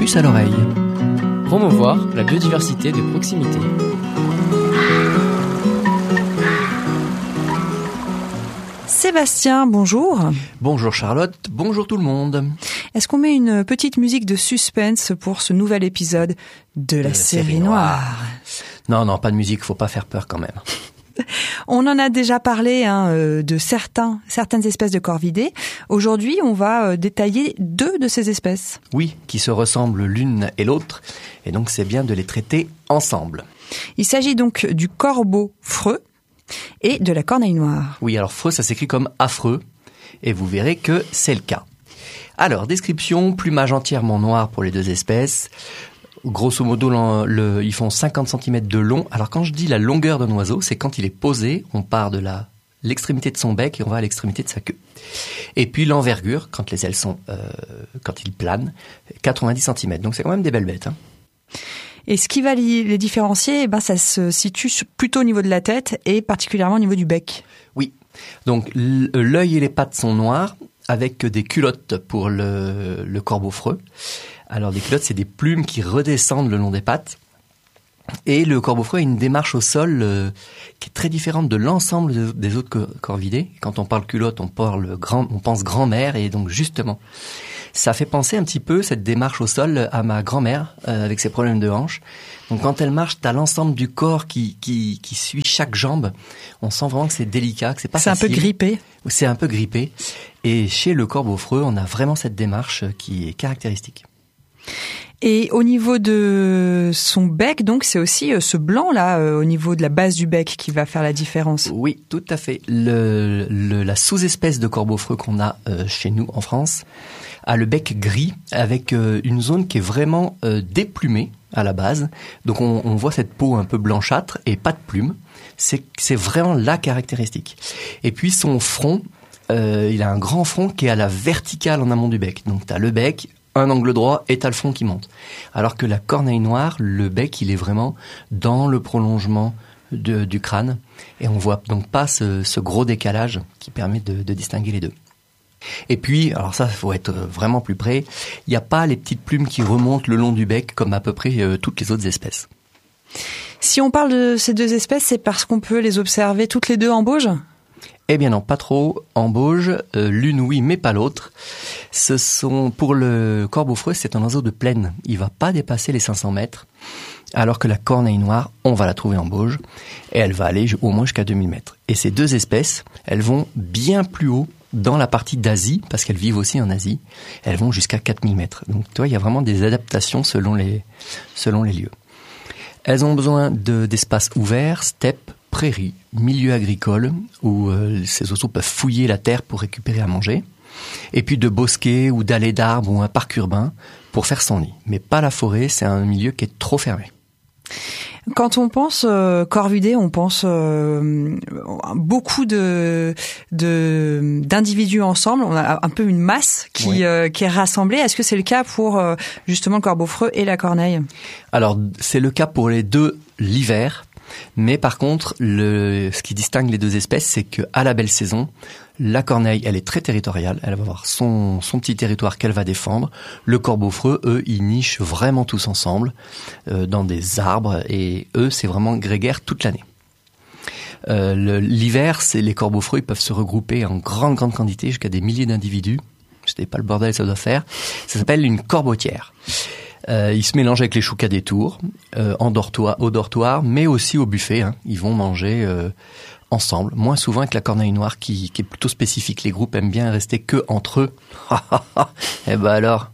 puce à l'oreille. Promouvoir la biodiversité de proximité. Sébastien, bonjour. Bonjour Charlotte, bonjour tout le monde. Est-ce qu'on met une petite musique de suspense pour ce nouvel épisode de la série Noire ? Non, pas de musique, faut pas faire peur quand même. On en a déjà parlé de certaines espèces de corvidés. Aujourd'hui, on va détailler 2 de ces espèces. Oui, qui se ressemblent l'une et l'autre, et donc c'est bien de les traiter ensemble. Il s'agit donc du corbeau freux et de la corneille noire. Oui, alors freux, ça s'écrit comme affreux, et vous verrez que c'est le cas. Alors, description, plumage entièrement noir pour les 2 espèces. Grosso modo, ils font 50 cm de long. Alors, quand je dis la longueur d'un oiseau, c'est quand il est posé, on part de l'extrémité de son bec et on va à l'extrémité de sa queue. Et puis l'envergure, quand les ailes sont, quand ils planent, 90 cm. Donc, c'est quand même des belles bêtes, hein. Et ce qui va les différencier, ça se situe plutôt au niveau de la tête et particulièrement au niveau du bec. Oui. Donc, l'œil et les pattes sont noirs avec des culottes pour le corbeau freux. Alors, des culottes, c'est des plumes qui redescendent le long des pattes. Et le corbeau freux a une démarche au sol qui est très différente de l'ensemble des autres corvidés. Quand on parle culotte, on pense grand-mère. Et donc, justement, ça fait penser un petit peu, cette démarche au sol, à ma grand-mère, avec ses problèmes de hanche. Donc, quand elle marche, t'as l'ensemble du corps qui suit chaque jambe. On sent vraiment que c'est délicat, que c'est pas facile. C'est un peu grippé. C'est un peu grippé. Et chez le corbeau freux, on a vraiment cette démarche qui est caractéristique. Et au niveau de son bec, donc, c'est aussi ce blanc-là, au niveau de la base du bec, qui va faire la différence. Oui, tout à fait. La sous-espèce de corbeau freux qu'on a chez nous en France a le bec gris avec une zone qui est vraiment déplumée à la base. Donc on voit cette peau un peu blanchâtre et pas de plumes. C'est vraiment la caractéristique. Et puis son front, il a un grand front qui est à la verticale en amont du bec. Donc tu as le bec, un angle droit et t'as le front qui monte. Alors que la corneille noire, le bec, il est vraiment dans le prolongement du crâne. Et on voit donc pas ce gros décalage qui permet de distinguer les 2. Et puis, alors ça, faut être vraiment plus près, il n'y a pas les petites plumes qui remontent le long du bec comme à peu près toutes les autres espèces. Si on parle de ces 2 espèces, c'est parce qu'on peut les observer toutes les 2 en Bauge ? Eh bien non, pas trop en Bauge, l'une oui, mais pas l'autre. Pour le corbeau freux, c'est un oiseau de plaine. Il va pas dépasser les 500 mètres, alors que la corneille noire, on va la trouver en Bauge, et elle va aller au moins jusqu'à 2000 mètres. Et ces 2 espèces, elles vont bien plus haut dans la partie d'Asie, parce qu'elles vivent aussi en Asie. Elles vont jusqu'à 4000 mètres. Donc, tu vois, il y a vraiment des adaptations selon les lieux. Elles ont besoin d'espaces ouverts, steppes, prairies, milieux agricoles, où ces oiseaux peuvent fouiller la terre pour récupérer à manger. Et puis de bosquets ou d'allées d'arbres ou un parc urbain pour faire son nid. Mais pas la forêt, c'est un milieu qui est trop fermé. Quand on pense corvidés, on pense beaucoup d'individus ensemble. On a un peu une masse qui est rassemblée. Est-ce que c'est le cas pour justement le corbeau freux et la corneille ? Alors c'est le cas pour les 2 l'hiver. Mais par contre, ce qui distingue les 2 espèces, c'est qu'à la belle saison, la corneille, elle est très territoriale. Elle va avoir son petit territoire qu'elle va défendre. Le corbeau freux, eux, ils nichent vraiment tous ensemble dans des arbres. Et eux, c'est vraiment grégaire toute l'année. L'hiver, les corbeaux freux, ils peuvent se regrouper en grande quantité, jusqu'à des milliers d'individus. Je sais pas le bordel que ça doit faire. Ça s'appelle une corbotière. Ils se mélangent avec les choucas des tours, au dortoir, mais aussi au buffet. Hein. Ils vont manger ensemble, moins souvent avec la corneille noire qui est plutôt spécifique. Les groupes aiment bien rester que entre eux. Eh ben alors.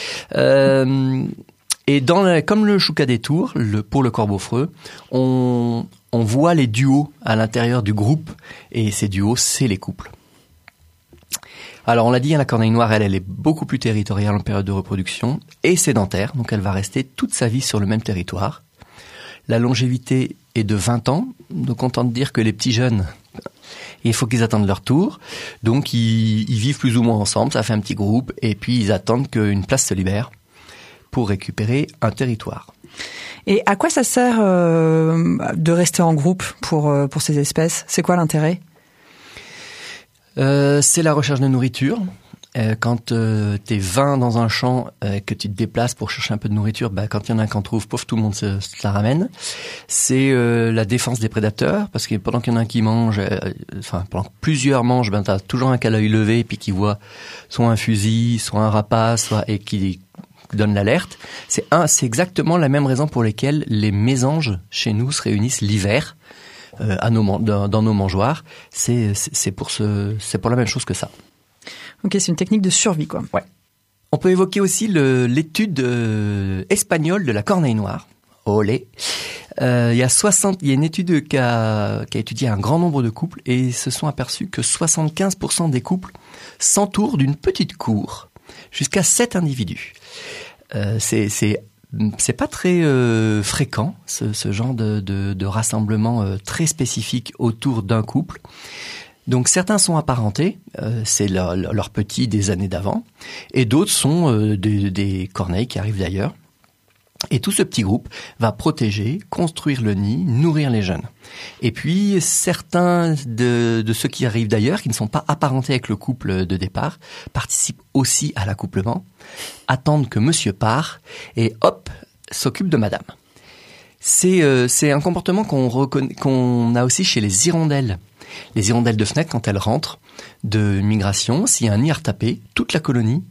Et comme le chouca des tours, pour le corbeau freux, on voit les duos à l'intérieur du groupe, et ces duos, c'est les couples. Alors on l'a dit, la corneille noire, elle est beaucoup plus territoriale en période de reproduction et sédentaire, donc elle va rester toute sa vie sur le même territoire. La longévité est de 20 ans, donc on tente de dire que les petits jeunes, il faut qu'ils attendent leur tour, donc ils vivent plus ou moins ensemble, ça fait un petit groupe, et puis ils attendent qu'une place se libère pour récupérer un territoire. Et à quoi ça sert de rester en groupe pour ces espèces ? C'est quoi l'intérêt ? C'est la recherche de nourriture. Quand t'es 20 dans un champ, que tu te déplaces pour chercher un peu de nourriture, quand il y en a un qui en trouve, pouf, tout le monde se la ramène. C'est la défense des prédateurs, parce que pendant qu'il y en a un qui mange, pendant que plusieurs mangent, t'as toujours un qui a l'œil levé, puis qui voit soit un fusil, soit un rapace, et qui donne l'alerte. C'est exactement la même raison pour laquelle les mésanges chez nous se réunissent l'hiver dans nos mangeoires. C'est pour la même chose que ça. Ok, c'est une technique de survie, quoi. Ouais. On peut évoquer aussi l'étude espagnole de la corneille noire. Olé. Il y a une étude qui a étudié un grand nombre de couples et se sont aperçus que 75% des couples s'entourent d'une petite cour, jusqu'à 7 individus. C'est pas très fréquent, ce genre de rassemblement très spécifique autour d'un couple. Donc certains sont apparentés, c'est leurs petits des années d'avant, et d'autres sont des corneilles qui arrivent d'ailleurs. Et tout ce petit groupe va protéger, construire le nid, nourrir les jeunes. Et puis certains de ceux qui arrivent d'ailleurs, qui ne sont pas apparentés avec le couple de départ, participent aussi à l'accouplement, attendent que monsieur part et hop, s'occupe de madame. C'est un comportement qu'on a aussi chez les hirondelles. Les hirondelles de fenêtre, quand elles rentrent de migration, s'il y a un nid à retaper, toute la colonie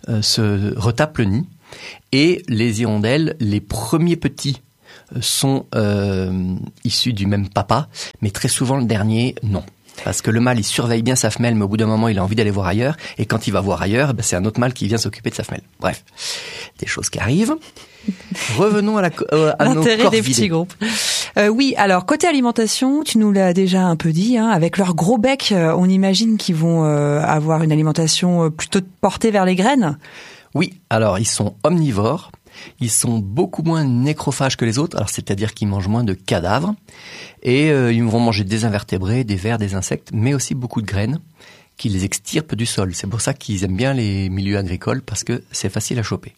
se retape le nid. Et les hirondelles, les premiers petits sont issus du même papa, mais très souvent le dernier, non. Parce que le mâle, il surveille bien sa femelle, mais au bout d'un moment, il a envie d'aller voir ailleurs. Et quand il va voir ailleurs, c'est un autre mâle qui vient s'occuper de sa femelle. Bref, des choses qui arrivent. Revenons à nos corvidés. Des petits groupes. Oui, alors côté alimentation, tu nous l'as déjà un peu dit, avec leur gros bec, on imagine qu'ils vont avoir une alimentation plutôt portée vers les graines. Oui, alors ils sont omnivores, ils sont beaucoup moins nécrophages que les autres, alors c'est-à-dire qu'ils mangent moins de cadavres, et ils vont manger des invertébrés, des vers, des insectes, mais aussi beaucoup de graines qui les extirpent du sol. C'est pour ça qu'ils aiment bien les milieux agricoles, parce que c'est facile à choper.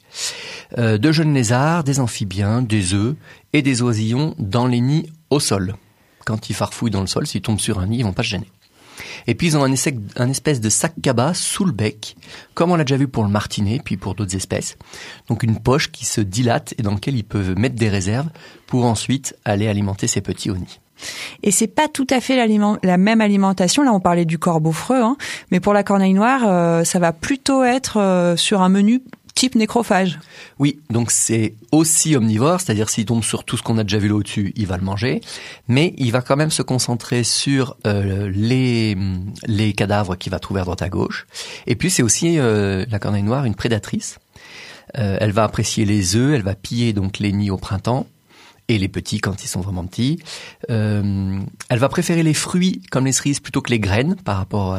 De jeunes lézards, des amphibiens, des œufs et des oisillons dans les nids au sol. Quand ils farfouillent dans le sol, s'ils tombent sur un nid, ils vont pas se gêner. Et puis ils ont un espèce de sac cabas sous le bec, comme on l'a déjà vu pour le martinet, puis pour d'autres espèces. Donc une poche qui se dilate et dans laquelle ils peuvent mettre des réserves pour ensuite aller alimenter ses petits au nid. Et c'est pas tout à fait la même alimentation. Là, on parlait du corbeau-freux, mais pour la corneille noire, ça va plutôt être sur un menu type nécrophage. Oui, donc c'est aussi omnivore, c'est-à-dire s'il tombe sur tout ce qu'on a déjà vu là au-dessus, il va le manger, mais il va quand même se concentrer sur les cadavres qu'il va trouver à droite à gauche. Et puis c'est aussi la corneille noire, une prédatrice. Elle va apprécier les œufs, elle va piller donc les nids au printemps. Et les petits quand ils sont vraiment petits. Elle va préférer les fruits comme les cerises plutôt que les graines par rapport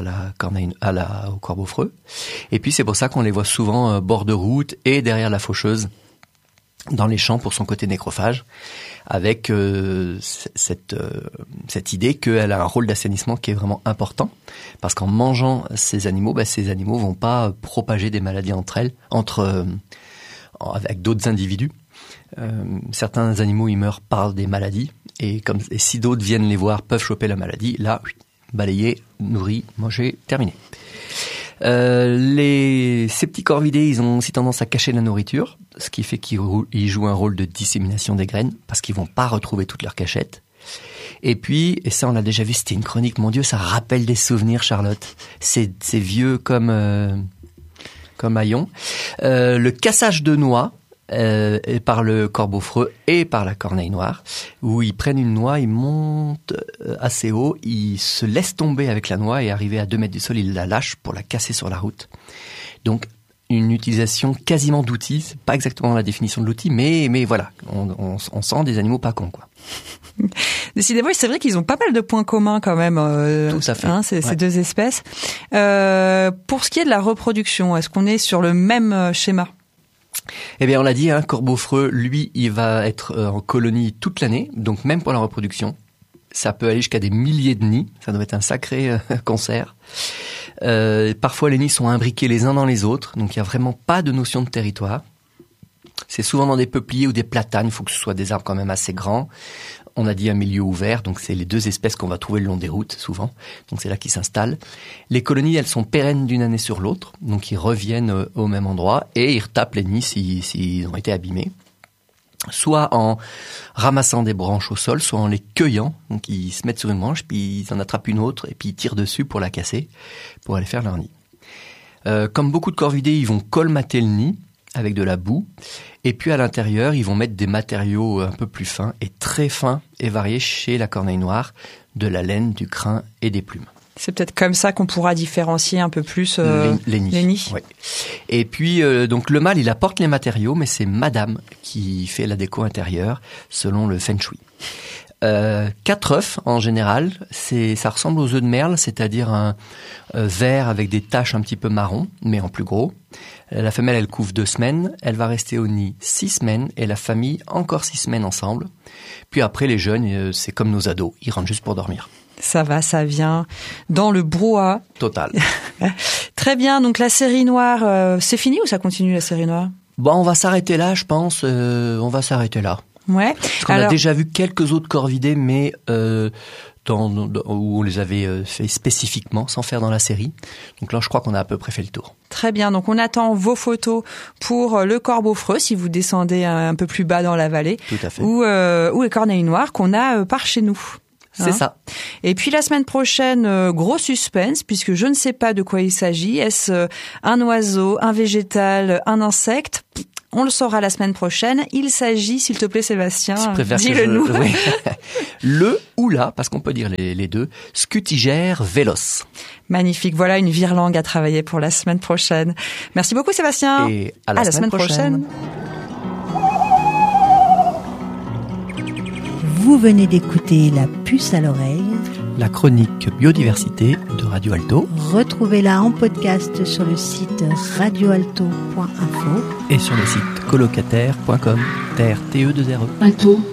à au corbeau-freux. Et puis c'est pour ça qu'on les voit souvent bord de route et derrière la faucheuse dans les champs pour son côté nécrophage, avec cette idée qu'elle a un rôle d'assainissement qui est vraiment important, parce qu'en mangeant ces animaux vont pas propager des maladies avec d'autres individus. Certains animaux ils meurent par des maladies et si d'autres viennent les voir peuvent choper la maladie, là balayer, nourri, manger, terminé. Ces petits corvidés ils ont aussi tendance à cacher la nourriture, ce qui fait qu'ils jouent un rôle de dissémination des graines parce qu'ils vont pas retrouver toute leur cachette. Et puis, et ça on l'a déjà vu, c'était une chronique, mon Dieu, ça rappelle des souvenirs, Charlotte. C'est vieux comme haillons. Le cassage de noix par le corbeau-freux et par la corneille noire, où ils prennent une noix, ils montent assez haut, ils se laissent tomber avec la noix et arriver à 2 mètres du sol, ils la lâchent pour la casser sur la route. Donc une utilisation quasiment d'outils, c'est pas exactement la définition de l'outil, mais voilà, on sent des animaux pas cons, quoi. Décidément, c'est vrai qu'ils ont pas mal de points communs quand même. Tout à fait. Ces deux espèces. Pour ce qui est de la reproduction, est-ce qu'on est sur le même schéma ? Eh bien, on l'a dit, corbeau-freux, lui, il va être en colonie toute l'année, donc même pour la reproduction. Ça peut aller jusqu'à des milliers de nids, ça doit être un sacré concert. Parfois, les nids sont imbriqués les uns dans les autres, donc il n'y a vraiment pas de notion de territoire. C'est souvent dans des peupliers ou des platanes. Il faut que ce soit des arbres quand même assez grands. On a dit un milieu ouvert, donc c'est les 2 espèces qu'on va trouver le long des routes, souvent. Donc c'est là qu'ils s'installent. Les colonies, elles sont pérennes d'une année sur l'autre, donc ils reviennent au même endroit et ils retapent les nids s'ils ont été abîmés. Soit en ramassant des branches au sol, soit en les cueillant. Donc ils se mettent sur une branche, puis ils en attrapent une autre, et puis ils tirent dessus pour la casser, pour aller faire leur nid. Comme beaucoup de corvidés, ils vont colmater le nid avec de la boue. Et puis à l'intérieur, ils vont mettre des matériaux un peu plus fins et très fins et variés chez la corneille noire, de la laine, du crin et des plumes. C'est peut-être comme ça qu'on pourra différencier un peu plus les nids. Oui. Et puis donc le mâle, il apporte les matériaux, mais c'est madame qui fait la déco intérieure selon le feng shui. 4 œufs en général, ça ressemble aux œufs de merle, c'est-à-dire un vert avec des taches un petit peu marron, mais en plus gros. La femelle, elle couve 2 semaines, elle va rester au nid 6 semaines et la famille encore 6 semaines ensemble. Puis après, les jeunes, c'est comme nos ados, ils rentrent juste pour dormir. Ça va, ça vient dans le brouhaha. Total. Très bien, donc la série noire, c'est fini ou ça continue la série noire ? Bon, on va s'arrêter là, je pense, on va s'arrêter là. Ouais. Parce qu'on a déjà vu quelques autres corvidés, mais où on les avait fait spécifiquement, sans faire dans la série. Donc là, je crois qu'on a à peu près fait le tour. Très bien, donc on attend vos photos pour le corbeau-freux, si vous descendez un peu plus bas dans la vallée. Tout à fait. Ou les corneilles noires qu'on a par chez nous. C'est ça. Et puis la semaine prochaine, gros suspense, puisque je ne sais pas de quoi il s'agit. Est-ce un oiseau, un végétal, un insecte ? On le saura la semaine prochaine. Il s'agit, s'il te plaît Sébastien, dis-le-nous. Oui. Le ou la, parce qu'on peut dire les deux, Scutigère veloce. Magnifique, voilà une virelangue à travailler pour la semaine prochaine. Merci beaucoup Sébastien. Et à la semaine prochaine. Vous venez d'écouter La Puce à l'oreille, la chronique biodiversité de Radio Alto. Retrouvez-la en podcast sur le site radioalto.info et sur le site colocataire.com, TE2RE. Alto.